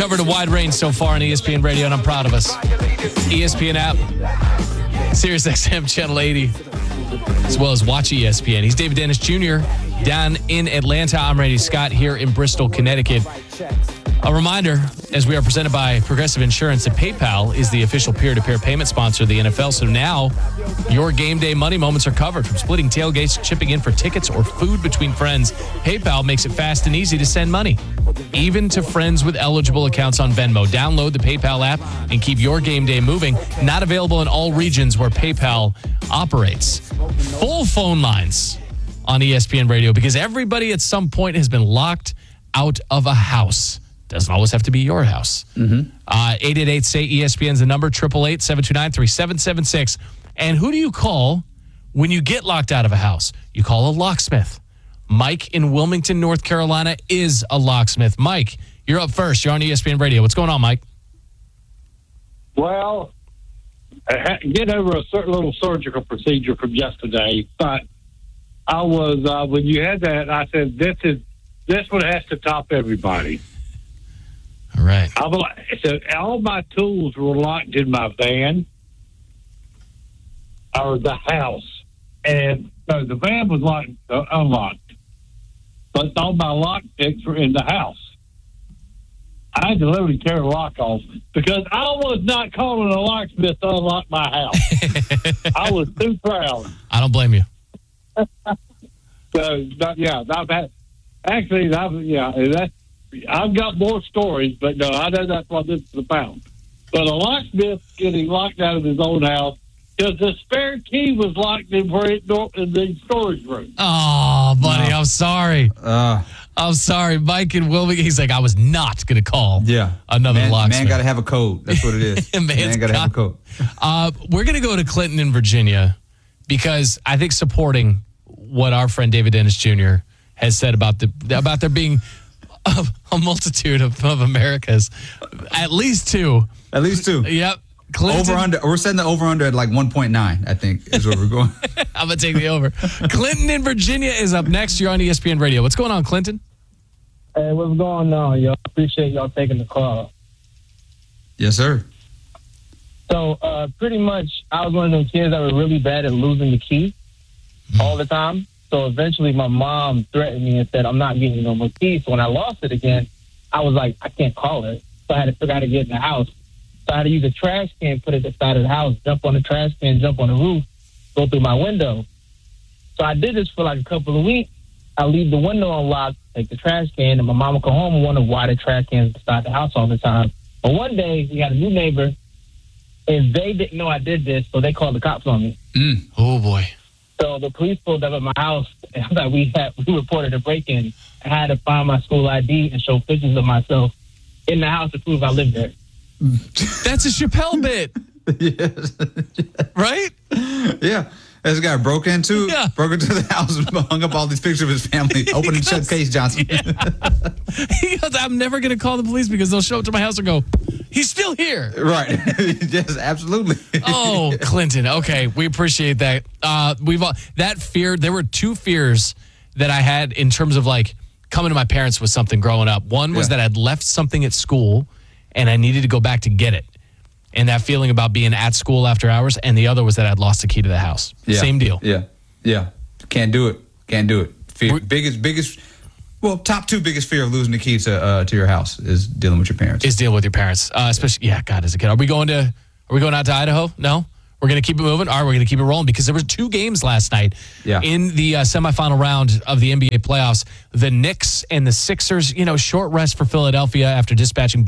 covered a wide range so far on ESPN Radio, and I'm proud of us. ESPN app, SiriusXM Channel 80, as well as Watch ESPN. He's David Dennis Jr. down in Atlanta. I'm Randy Scott here in Bristol, Connecticut. A reminder, as we are presented by Progressive Insurance, that PayPal is the official peer-to-peer payment sponsor of the NFL. So now your game day money moments are covered. From splitting tailgates to chipping in for tickets or food between friends, PayPal makes it fast and easy to send money, even to friends with eligible accounts on Venmo. Download the PayPal app and keep your game day moving. Not available in all regions where PayPal operates. Full phone lines on ESPN Radio because everybody at some point has been locked out of a house. Doesn't always have to be your house. 888-SAY-ESPN's the number, 888-729-3776. And who do you call when you get locked out of a house? You call a locksmith. Mike in Wilmington, North Carolina is a locksmith. Mike, you're up first. You're on ESPN Radio. What's going on, Mike? Well, I get over a certain little surgical procedure from yesterday, but I was, when you had that, I said, this one has to top everybody. All right. So all my tools were locked in my van or the house. And so the van was unlocked. But all my lock picks were in the house. I had to literally tear the lock off because I was not calling a locksmith to unlock my house. I was too proud. I don't blame you. So, yeah, I've got more stories, but no, I know that's what this is about. But a locksmith getting locked out of his own house because the spare key was locked in the storage room. Oh, buddy, I'm sorry. I'm sorry. Mike in Wilmington, he's like, I was not going to call another locksmith. Man got to have a code. That's what it is. Man got to have a code. We're going to go to Clinton in Virginia because I think supporting what our friend David Dennis Jr. has said about there being a multitude of Americas. At least two. Yep. Clinton, we're setting the over-under at like 1.9, I think, is where we're going. I'm going to take the over. Clinton in Virginia is up next. You're on ESPN Radio. What's going on, Clinton? Hey, what's going on, y'all? Appreciate y'all taking the call. Yes, sir. So, pretty much, I was one of those kids that were really bad at losing the key all the time. So, eventually, my mom threatened me and said, I'm not getting you no more keys. So, when I lost it again, I was like, I can't call her. So, I had to figure out how to get in the house. So I had to use a trash can, put it at the side of the house, jump on the trash can, jump on the roof, go through my window. So I did this for like a couple of weeks. I leave the window unlocked, take the trash can, and my mom would come home and wonder why the trash can is beside the house all the time. But one day, we had a new neighbor, and they didn't know I did this, so they called the cops on me. Oh, boy. So the police pulled up at my house, and we reported a break-in. I had to find my school ID and show pictures of myself in the house to prove I lived there. That's a Chappelle bit. Yes. Right? Yeah. This guy broke into the house and hung up all these pictures of his family. Open and shut case, Johnson. He goes, I'm never going to call the police because they'll show up to my house and go, he's still here. Right. Yes, absolutely. Oh, Clinton. Okay. We appreciate that. That fear, there were two fears that I had in terms of like coming to my parents with something growing up. One was that I'd left something at school and I needed to go back to get it. And that feeling about being at school after hours. And the other was that I'd lost the key to the house. Yeah. Same deal. Yeah. Can't do it. Fear, top two biggest fear of losing the key to your house is dealing with your parents. Especially, as a kid. Are we going out to Idaho? No? We're going to keep it moving? All right, we're going to keep it rolling because there were two games last night in the semifinal round of the NBA playoffs. The Knicks and the Sixers, short rest for Philadelphia after dispatching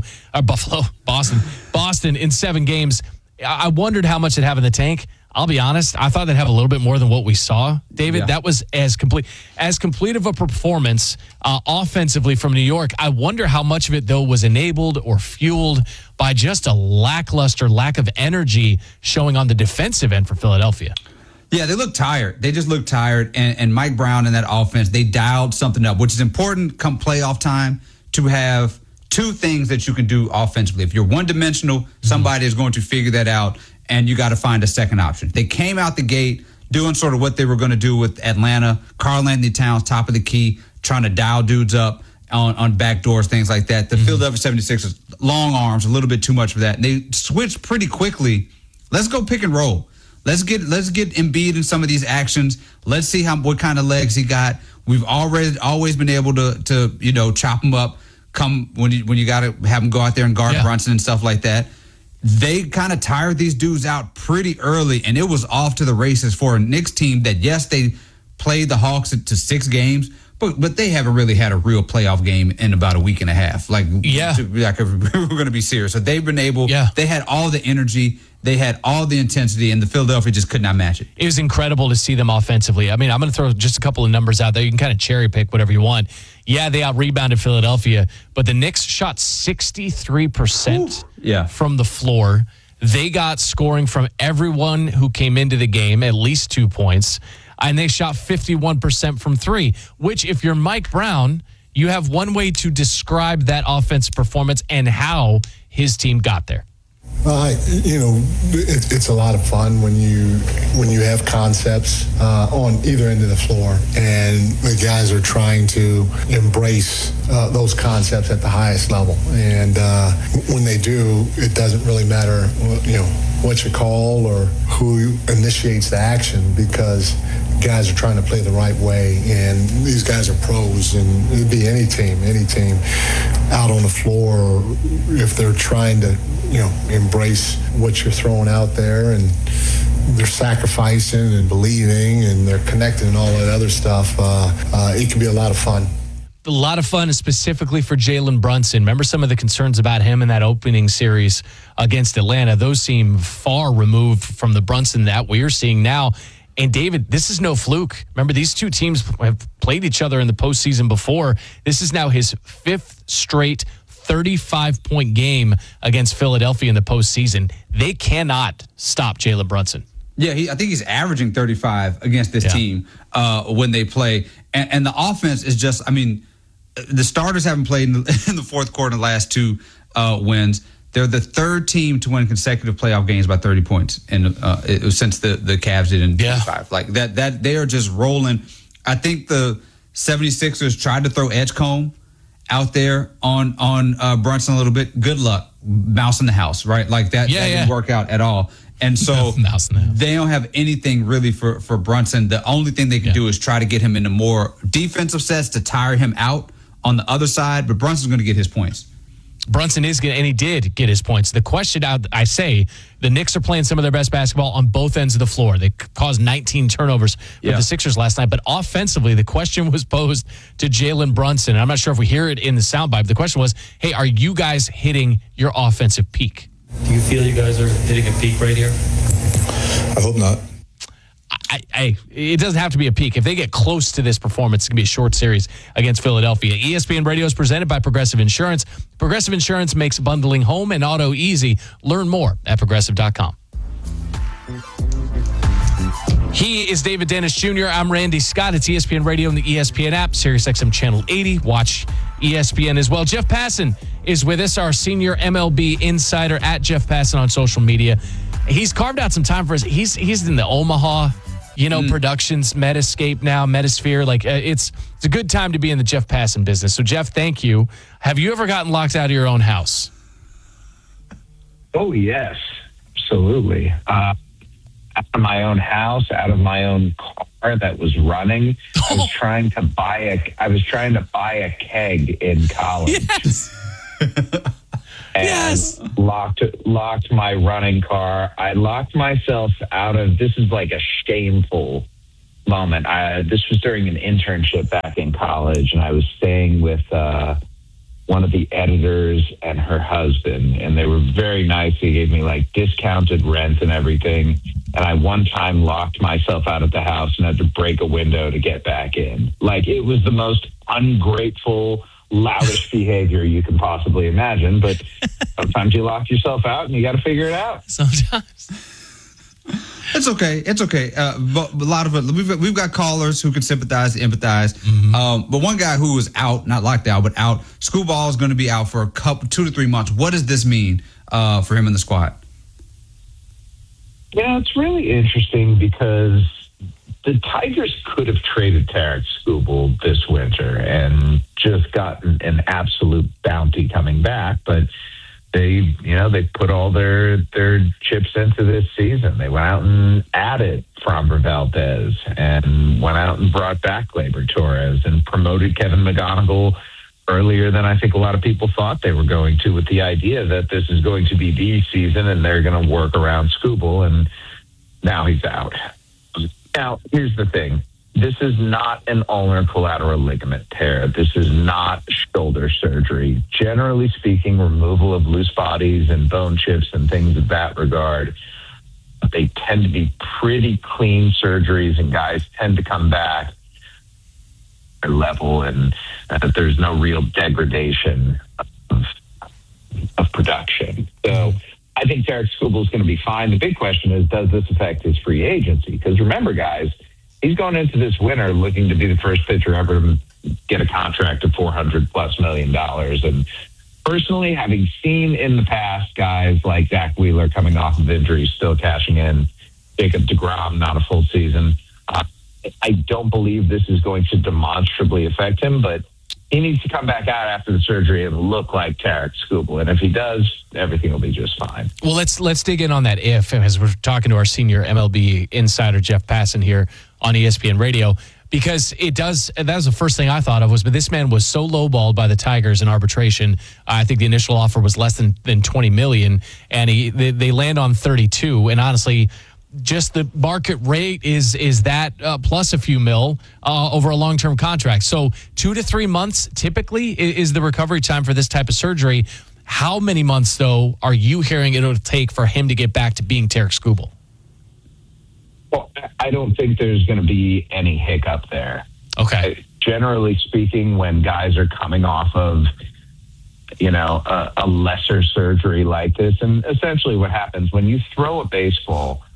Boston in 7 games. I wondered how much they'd have in the tank. I'll be honest, I thought they'd have a little bit more than what we saw. David, that was as complete of a performance offensively from New York. I wonder how much of it, though, was enabled or fueled by just a lackluster lack of energy showing on the defensive end for Philadelphia. Yeah, they look tired. They just look tired. And Mike Brown and that offense, they dialed something up, which is important come playoff time to have two things that you can do offensively. If you're one-dimensional, somebody is going to figure that out, and you got to find a second option. They came out the gate doing sort of what they were going to do with Atlanta. Karl Anthony Towns, top of the key, trying to dial dudes up on back doors, things like that. The Philadelphia 76ers, long arms, a little bit too much for that. And they switched pretty quickly. Let's go pick and roll. Let's get Embiid in some of these actions. Let's see what kind of legs he got. We've always been able to chop him up. Come when you got to have him go out there and guard Brunson and stuff like that. They kind of tired these dudes out pretty early, and it was off to the races for a Knicks team that, yes, they played the Hawks to 6 games, but they haven't really had a real playoff game in about a week and a half. Like if we're going to be serious. So they've been able, they had all the energy, they had all the intensity, and the Philadelphia just could not match it. It was incredible to see them offensively. I mean, I'm going to throw just a couple of numbers out there. You can kind of cherry pick whatever you want. Yeah, they out-rebounded Philadelphia, but the Knicks shot 63% from the floor. They got scoring from everyone who came into the game, at least 2 points, and they shot 51% from 3, which if you're Mike Brown, you have one way to describe that offensive performance and how his team got there. It's a lot of fun when you have concepts on either end of the floor, and the guys are trying to embrace those concepts at the highest level. And when they do, it doesn't really matter, what you call or who initiates the action, because guys are trying to play the right way, and these guys are pros, and it'd be any team out on the floor, if they're trying to embrace what you're throwing out there, and they're sacrificing and believing, and they're connecting and all that other stuff. It can be a lot of fun. A lot of fun, specifically for Jalen Brunson. Remember some of the concerns about him in that opening series against Atlanta? Those seem far removed from the Brunson that we're seeing now. And David, this is no fluke. Remember, these two teams have played each other in the postseason before. This is now his 5th straight 35-point game against Philadelphia in the postseason. They cannot stop Jalen Brunson. Yeah, I think he's averaging 35 against this team when they play. And the offense is just, the starters haven't played in the fourth quarter in the last 2 wins. They're the 3rd team to win consecutive playoff games by 30 points since the Cavs did in 25. Like that they are just rolling. I think the 76ers tried to throw Edgecombe out there on Brunson a little bit. Good luck mousing the house, right? Like that didn't work out at all. And so they don't have anything really for Brunson. The only thing they can do is try to get him into more defensive sets to tire him out on the other side. But Brunson's going to get his points. Brunson is going to, and he did get his points. The question I say, the Knicks are playing some of their best basketball on both ends of the floor. They caused 19 turnovers with the Sixers last night. But offensively, the question was posed to Jalen Brunson. And I'm not sure if we hear it in the soundbite, but the question was, hey, are you guys hitting your offensive peak? Do you feel you guys are hitting a peak right here? I hope not. It doesn't have to be a peak. If they get close to this performance, it's going to be a short series against Philadelphia. ESPN Radio is presented by Progressive Insurance. Progressive Insurance makes bundling home and auto easy. Learn more at Progressive.com. He is David Dennis Jr. I'm Randy Scott. It's ESPN Radio and the ESPN app, SiriusXM Channel 80. Watch ESPN as well. Jeff Passan is with us, our senior MLB insider at Jeff Passan on social media. He's carved out some time for us. He's in the Omaha, Productions, Metascape now, Metasphere. Like it's a good time to be in the Jeff Passan business. So Jeff, thank you. Have you ever gotten locked out of your own house? Oh yes, absolutely. Out of my own house, out of my own car that was running. I was trying to buy a keg in college. Yes. And locked my running car. I locked myself out of, this is like a shameful moment. This was during an internship back in college, and I was staying with one of the editors and her husband, and they were very nice. They gave me like discounted rent and everything. And I one time locked myself out of the house and had to break a window to get back in. Like, it was the most ungrateful, loudest behavior you can possibly imagine. But sometimes you lock yourself out and you got to figure it out. Sometimes. It's okay. But a lot of it, we've got callers who can sympathize, empathize. Mm-hmm. But one guy who was out, not locked out, but out, school ball is going to be out for 2 to 3 months. What does this mean for him in the squad? Yeah, it's really interesting because the Tigers could have traded Tarek Skubal this winter and just gotten an absolute bounty coming back, but they put all their chips into this season. They went out and added Framber Valdez and went out and brought back Gleyber Torres and promoted Kevin McGonigal earlier than I think a lot of people thought they were going to, with the idea that this is going to be the season and they're going to work around Skubal, and now he's out. Now, here's the thing. This is not an ulnar collateral ligament tear. This is not shoulder surgery. Generally speaking, removal of loose bodies and bone chips and things of that regard, they tend to be pretty clean surgeries, and guys tend to come back at their level, and there's no real degradation of production. So I think Tarek Skubal is going to be fine. The big question is, does this affect his free agency? Because remember, guys, he's going into this winter looking to be the first pitcher ever to get a contract of $400+ million. And personally, having seen in the past guys like Zach Wheeler coming off of injuries, still cashing in, Jacob deGrom, not a full season, I don't believe this is going to demonstrably affect him, but he needs to come back out after the surgery and look like Tarek Skubal. And if he does, everything will be just fine. Well, let's dig in on that as we're talking to our senior MLB insider, Jeff Passan, here on ESPN Radio, because that was the first thing I thought of but this man was so lowballed by the Tigers in arbitration. I think the initial offer was less than $20 million, and they land on 32. And honestly, just the market rate is that plus a few mil over a long-term contract. So 2 to 3 months typically is the recovery time for this type of surgery. How many months, though, are you hearing it'll take for him to get back to being Tarek Skubal? Well, I don't think there's going to be any hiccup there. Okay. Generally speaking, when guys are coming off of, a lesser surgery like this, and essentially what happens when you throw a baseball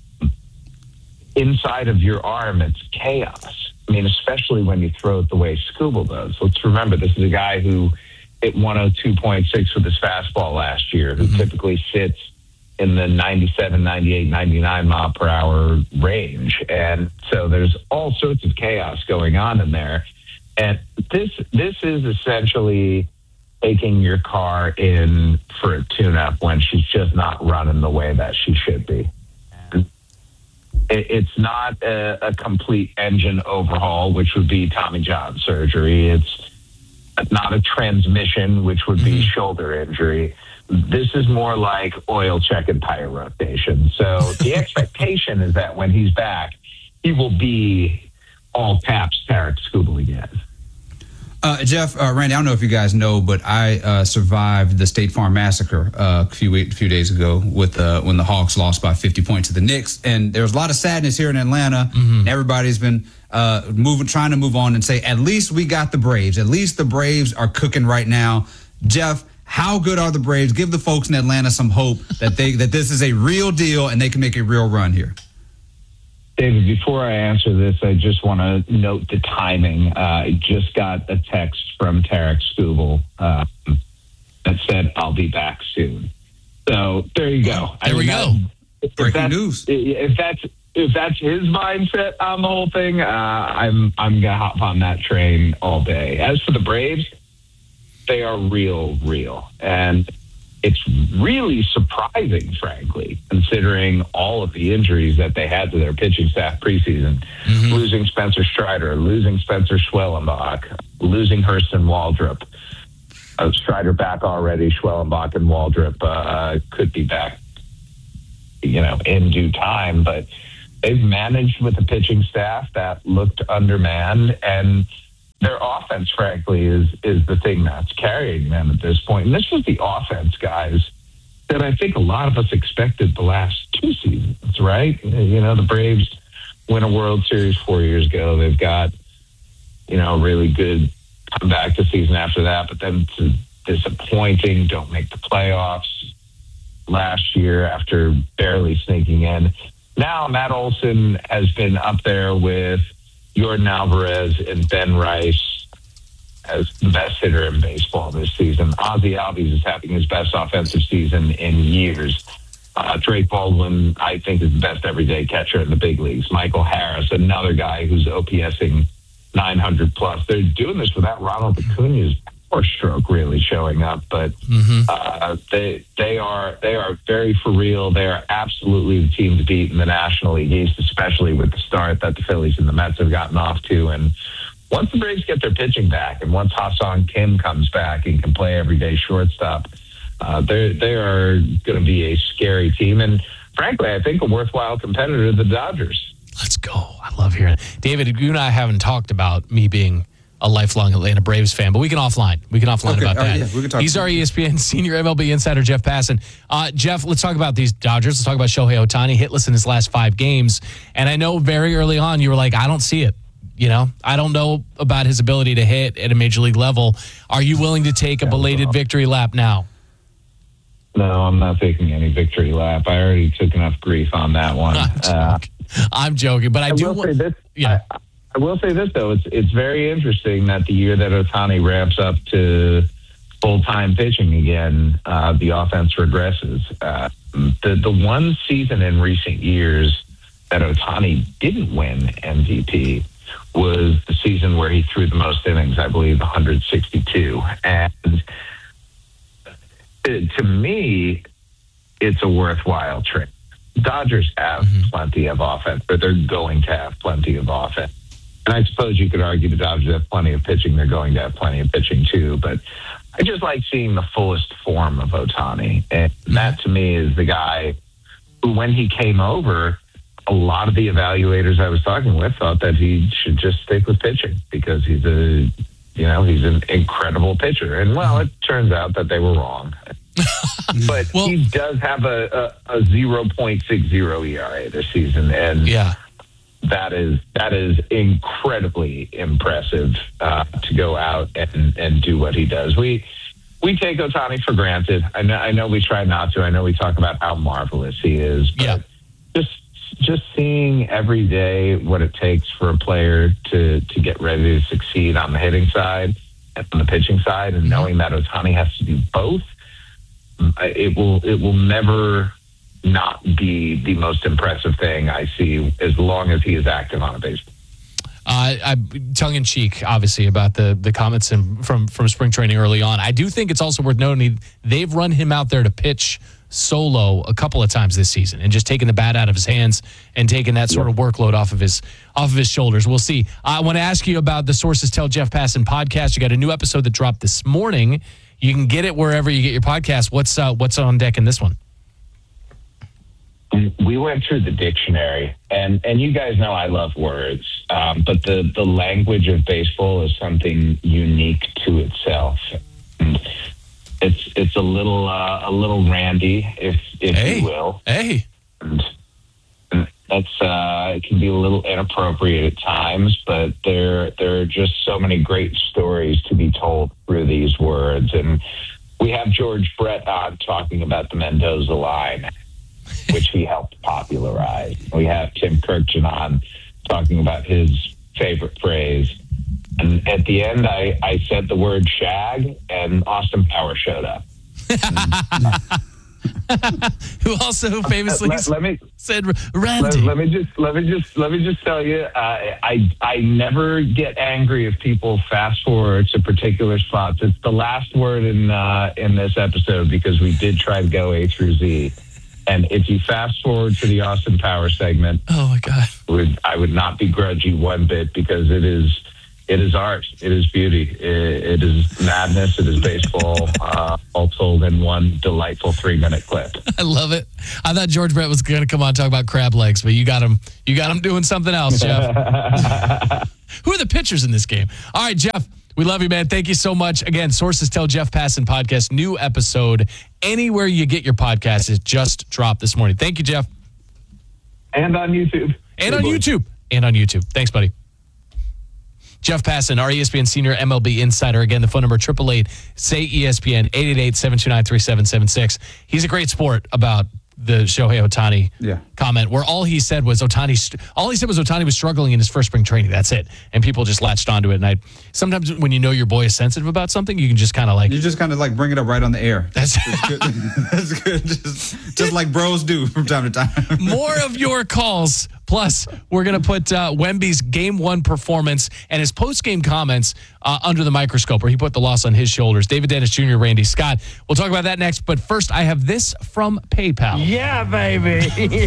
inside of your arm, it's chaos. I mean, especially when you throw it the way Skubal does. Let's remember, this is a guy who hit 102.6 with his fastball last year, who typically sits in the 97, 98, 99 mile per hour range. And so there's all sorts of chaos going on in there. And this is essentially taking your car in for a tune-up when she's just not running the way that she should be. It's not a complete engine overhaul, which would be Tommy John surgery. It's not a transmission, which would be shoulder injury. This is more like oil check and tire rotation. So the expectation is that when he's back, he will be all caps Tarek Skubal again. Jeff, Randy, I don't know if you guys know, but I survived the State Farm massacre a few days ago with when the Hawks lost by 50 points to the Knicks, and there was a lot of sadness here in Atlanta. And everybody's been trying to move on and say, at least we got the Braves. At least the Braves are cooking right now. Jeff, how good are the Braves? Give the folks in Atlanta some hope that this is a real deal and they can make a real run here. David, before I answer this, I just want to note the timing. I just got a text from Tarek Skubal that said, I'll be back soon. So there you go. There we go. Breaking news. If that's his mindset on the whole thing, I'm going to hop on that train all day. As for the Braves, they are real. And it's really surprising, frankly, considering all of the injuries that they had to their pitching staff preseason. Losing Spencer Strider, losing Spencer Schwellenbach, losing Hurston Waldrop. Strider back already, Schwellenbach and Waldrop could be back, in due time. But they've managed with a pitching staff that looked undermanned, and their offense, frankly, is the thing that's carrying them at this point. And this was the offense, guys, that I think a lot of us expected the last 2 seasons, right? The Braves win a World Series 4 years ago. They've got, a really good comeback the season after that, but then disappointing, don't make the playoffs last year after barely sneaking in. Now Matt Olson has been up there with Jordan Alvarez and Ben Rice as the best hitter in baseball this season. Ozzie Albies is having his best offensive season in years. Drake Baldwin, I think, is the best everyday catcher in the big leagues. Michael Harris, another guy who's OPSing 900 plus. They're doing this without Ronald Acuna's power stroke really showing up, but they are very for real. They are absolutely the team to beat in the National League East, especially with the start that the Phillies and the Mets have gotten off to. And once the Braves get their pitching back, and once Ha-Seong Kim comes back and can play everyday shortstop, they are going to be a scary team, and frankly, I think a worthwhile competitor to the Dodgers. Let's go. I love hearing it. David, you and I haven't talked about me being a lifelong Atlanta Braves fan, but we can offline. About that. Yeah, we can talk. He's our ESPN senior MLB insider, Jeff Passan. Jeff, let's talk about these Dodgers. Let's talk about Shohei Ohtani, hitless in his last 5 games. And I know very early on you were like, I don't see it. You know, I don't know about his ability to hit at a major league level. Are you willing to take a belated victory lap now? No, I'm not taking any victory lap. I already took enough grief on that one. I'm joking, but I do will say this. Yeah. I will say this, though. It's very interesting that the year that Ohtani ramps up to full-time pitching again, the offense regresses. The one season in recent years that Ohtani didn't win MVP was the season where he threw the most innings, I believe, 162. And to me, it's a worthwhile trade. Dodgers have plenty of offense, but they're going to have plenty of offense. And I suppose you could argue the Dodgers have plenty of pitching. They're going to have plenty of pitching, too. But I just like seeing the fullest form of Ohtani. And that, to me, is the guy who, when he came over, a lot of the evaluators I was talking with thought that he should just stick with pitching because he's an incredible pitcher. And, well, it turns out that they were wrong. But he does have a 0.60 ERA this season. And that is incredibly impressive to go out and do what he does. We take Ohtani for granted. I know we try not to. I know we talk about how marvelous he is. But just seeing every day what it takes for a player to get ready to succeed on the hitting side and on the pitching side, and knowing that Ohtani has to do both, it will never not be the most impressive thing I see as long as he is active on a baseball. Tongue in cheek, obviously, about the comments from spring training early on. I do think it's also worth noting they've run him out there to pitch solo a couple of times this season and just taking the bat out of his hands and taking that sort of workload off of his shoulders. We'll see. I want to ask you about the Sources Tell Jeff Passan podcast. You got a new episode that dropped this morning. You can get it wherever you get your podcast. What's on deck in this one? We went through the dictionary, and you guys know I love words, but the language of baseball is something unique to itself. And it's a little randy, if you will. Hey, and that's it can be a little inappropriate at times, but there are just so many great stories to be told through these words. And we have George Brett on talking about the Mendoza line, which he helped popularize. We have Tim Kirkjian on talking about his favorite phrase. And at the end, I said the word shag, and Austin Powers showed up. Who also famously said Randy. Let me just tell you, I never get angry if people fast forward to particular spots. It's the last word in this episode because we did try to go A through Z. And if you fast forward to the Austin Powers segment, oh my God, I would not begrudge you one bit because it is art, it is beauty, it is madness, it is baseball, all told in one delightful 3-minute clip. I love it. I thought George Brett was going to come on and talk about crab legs, but you got him doing something else, Jeff. Who are the pitchers in this game? All right, Jeff. We love you, man. Thank you so much. Again, Sources Tell Jeff Passan podcast, new episode anywhere you get your podcast. It just dropped this morning. Thank you, Jeff. And on YouTube. And on YouTube. Thanks, buddy. Jeff Passan, our ESPN senior MLB insider. Again, the phone number 888-SAY-ESPN, 888-729-3776. He's a great sport about the Shohei Ohtani Yeah. comment, where all he said was Ohtani was struggling in his first spring training. That's it, and people just latched onto it. And sometimes when you know your boy is sensitive about something, you can just kind of like You just kind of like bring it up right on the air. that's Good. That's good. Just like bros do from time to time. more of your calls. Plus, we're going to put Wemby's Game 1 performance and his post-game comments under the microscope, where he put the loss on his shoulders. David Dennis Jr., Randy Scott. We'll talk about that next. But first, I have this from PayPal. Yeah, baby.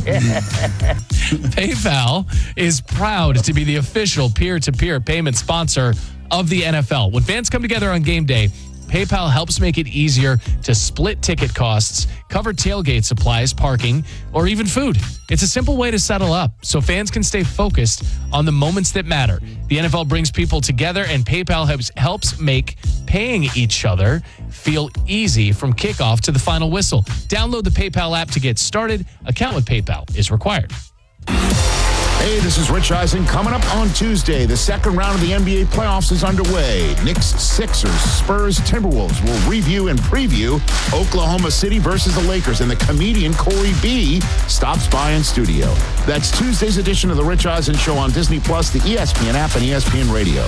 PayPal is proud to be the official peer-to-peer payment sponsor of the NFL. When fans come together on game day, PayPal helps make it easier to split ticket costs, cover tailgate supplies, parking, or even food. It's a simple way to settle up so fans can stay focused on the moments that matter. The NFL brings people together, and PayPal helps make paying each other feel easy from kickoff to the final whistle. Download the PayPal app to get started. Account with PayPal is required. Hey, this is Rich Eisen. Coming up on Tuesday, the second round of the NBA playoffs is underway. Knicks, Sixers, Spurs, Timberwolves will review and preview Oklahoma City versus the Lakers, and the comedian Corey B stops by in studio. That's Tuesday's edition of the Rich Eisen Show on Disney+, the ESPN app, and ESPN Radio.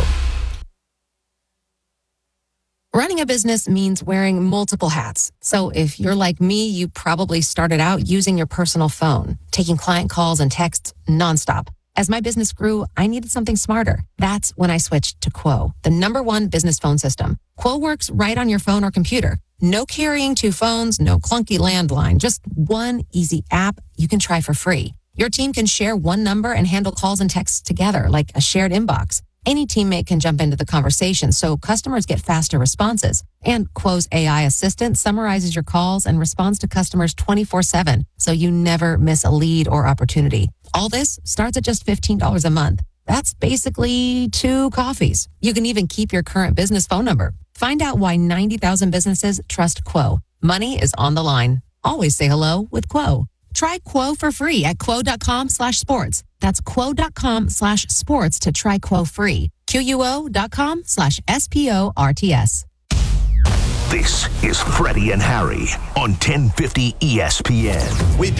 Running a business means wearing multiple hats. So if you're like me, you probably started out using your personal phone, taking client calls and texts nonstop. As my business grew, I needed something smarter. That's when I switched to Quo, the #1 business phone system. Quo works right on your phone or computer. No carrying 2 phones, no clunky landline, just one easy app you can try for free. Your team can share one number and handle calls and texts together like a shared inbox. Any teammate can jump into the conversation, so customers get faster responses. And Quo's AI assistant summarizes your calls and responds to customers 24/7, so you never miss a lead or opportunity. All this starts at just $15 a month. That's basically 2 coffees. You can even keep your current business phone number. Find out why 90,000 businesses trust Quo. Money is on the line. Always say hello with Quo. Try Quo for free at quo.com/sports. That's quo.com/sports to try Quo free. QUO.com/SPORTS. This is Freddie and Harry on 1050 ESPN.